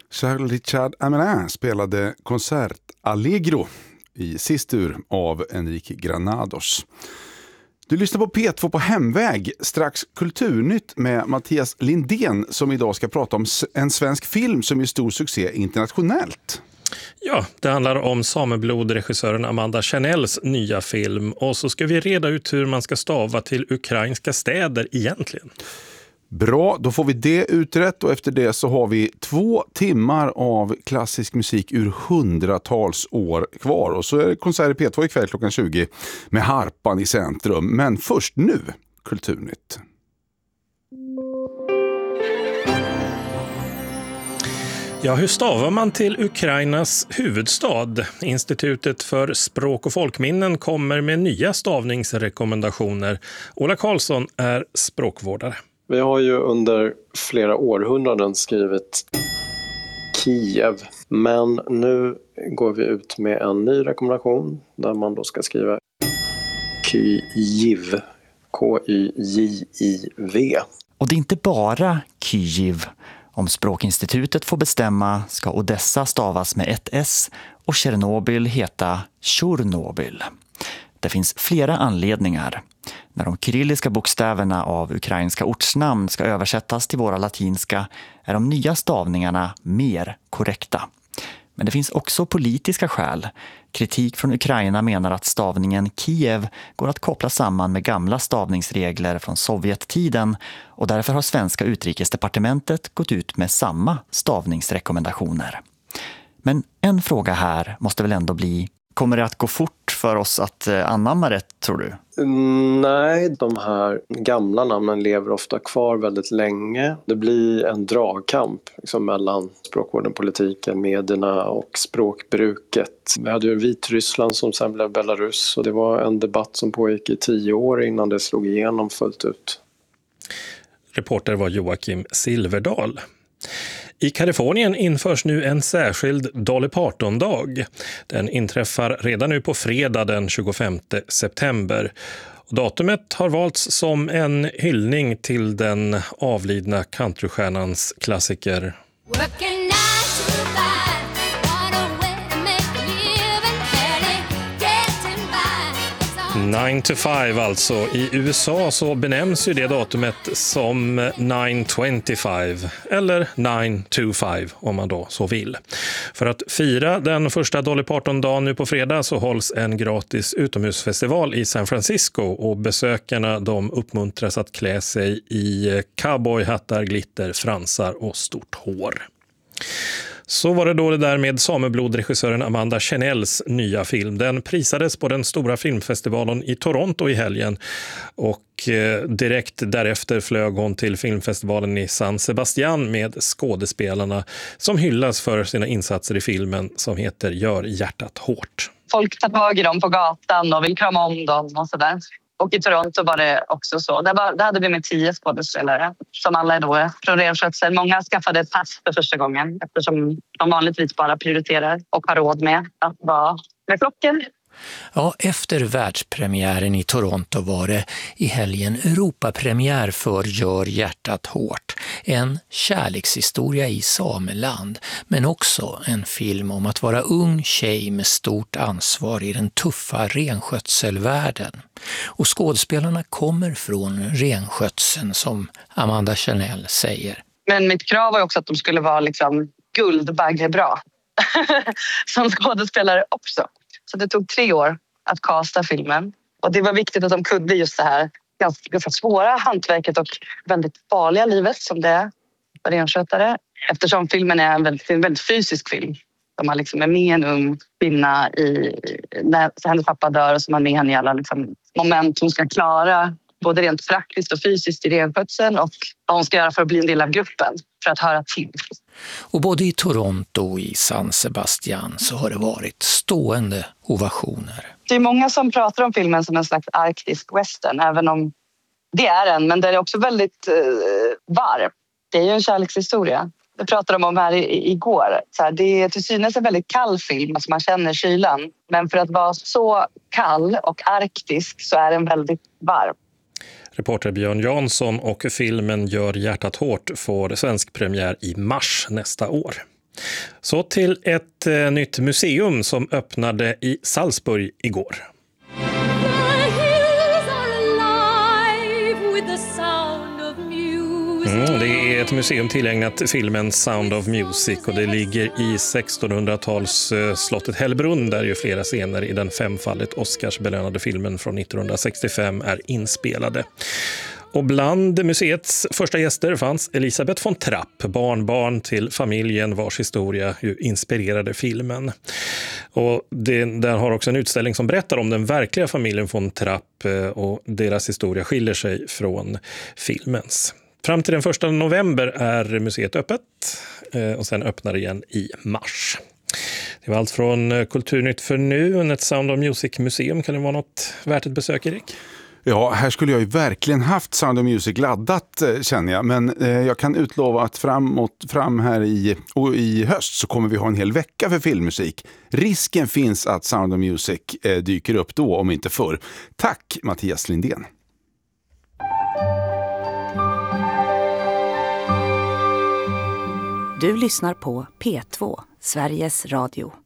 Charles-Richard Amelin spelade konsert Allegro i sist ur av Enrique Granados. Du lyssnar på P2 på hemväg, strax Kulturnytt med Mattias Lindén som idag ska prata om en svensk film som är stor succé internationellt. Ja, det handlar om sameblodregissören Amanda Chanels nya film och så ska vi reda ut hur man ska stava till ukrainska städer egentligen. Bra, då får vi det utrett och efter det så har vi 2 timmar av klassisk musik ur hundratals år kvar. Och så är det konsert i P2 ikväll klockan 20 med harpan i centrum. Men först nu, Kulturnytt. Ja, hur stavar man till Ukrainas huvudstad? Institutet för språk- och folkminnen kommer med nya stavningsrekommendationer. Ola Karlsson är språkvårdare. Vi har ju under flera århundraden skrivit Kiev, men nu går vi ut med en ny rekommendation där man då ska skriva Kyiv, K-Y-J-I-V. Och det är inte bara Kyiv. Om Språkinstitutet får bestämma ska Odessa stavas med ett S och Tjernobyl heta Tjornobyl. Det finns flera anledningar. När de kyrilliska bokstäverna av ukrainska ortsnamn ska översättas till våra latinska är de nya stavningarna mer korrekta. Men det finns också politiska skäl. Kritik från Ukraina menar att stavningen Kiev går att koppla samman med gamla stavningsregler från Sovjettiden och därför har svenska utrikesdepartementet gått ut med samma stavningsrekommendationer. Men en fråga här måste väl ändå bli: kommer det att gå fort för oss att anamma det, tror du? Nej, de här gamla namnen lever ofta kvar väldigt länge. Det blir en dragkamp liksom, mellan språkvården, politiken, medierna och språkbruket. Vi hade ju Vitryssland som sen blev Belarus och det var en debatt som pågick i 10 år innan det slog igenom fullt ut. Reporter var Joakim Silverdal. I Kalifornien införs nu en särskild Dolly Parton-dag. Den inträffar redan nu på fredag den 25 september. Datumet har valts som en hyllning till den avlidna countrystjärnans klassiker. 9 to 5 alltså. I USA så benämns ju det datumet som 9/25 eller 9 to 5 om man då så vill. För att fira den första Dolly Parton-dagen nu på fredag så hålls en gratis utomhusfestival i San Francisco och besökarna de uppmuntras att klä sig i cowboyhattar, glitter, fransar och stort hår. Så var det då det där med sameblodregissören Amanda Chanels nya film. Den prisades på den stora filmfestivalen i Toronto i helgen och direkt därefter flög hon till filmfestivalen i San Sebastian med skådespelarna som hyllas för sina insatser i filmen som heter Gör hjärtat hårt. Folk tar tag i dem på gatan och vill krama om dem och sådär. Och i Toronto var det också så. Där hade vi med 10 skådespelare som alla är då från renskötsel. Många skaffade ett pass för första gången eftersom de vanligtvis bara prioriterar och har råd med att vara med flocken. Ja, efter världspremiären i Toronto var det i helgen Europapremiär för Gör hjärtat hårt. En kärlekshistoria i sameland, men också en film om att vara ung tjej med stort ansvar i den tuffa renskötselvärlden. Och skådespelarna kommer från renskötseln, som Amanda Chanel säger. Men mitt krav var också att de skulle vara liksom guldbaggebra som skådespelare också. Så det tog 3 år att kasta filmen. Och det var viktigt att de kunde just det här ganska svåra hantverket och väldigt farliga livet som det är för renskötare. Eftersom filmen är en väldigt fysisk film. De har liksom är med en ung kvinna när hennes pappa dör och så är man med henne i alla liksom moment hon ska klara. Både rent praktiskt och fysiskt i renskötseln och vad hon ska göra för att bli en del av gruppen, för att höra till. Och både i Toronto och i San Sebastian så har det varit stående ovationer. Det är många som pratar om filmen som en slags arktisk western, även om det är en, men det är också väldigt varm. Det är ju en kärlekshistoria. Det pratade de om här igår. Så här, det är till synes en väldigt kall film, alltså man känner kylan. Men för att vara så kall och arktisk så är den väldigt varm. Reporter Björn Jansson och filmen Gör hjärtat hårt får svensk premiär i mars nästa år. Så till ett nytt museum som öppnade i Salzburg igår. Det är ett museum tillägnat filmen Sound of Music och det ligger i 1600-tals slottet Hellbrunn där ju flera scener i den femfaldigt Oscarsbelönade filmen från 1965 är inspelade. Och bland museets första gäster fanns Elisabeth von Trapp, barnbarn till familjen vars historia ju inspirerade filmen. Och där har också en utställning som berättar om den verkliga familjen von Trapp och deras historia skiljer sig från filmens. Fram till den 1 november är museet öppet och sen öppnar det igen i mars. Det var allt från Kulturnytt för nu, ett Sound of Music-museum. Kan det vara något värt ett besök, Erik? Ja, här skulle jag ju verkligen haft Sound of Music laddat känner jag. Men jag kan utlova att fram här i höst så kommer vi ha en hel vecka för filmmusik. Risken finns att Sound of Music dyker upp då, om inte förr. Tack Mattias Lindén. Du lyssnar på P2, Sveriges Radio.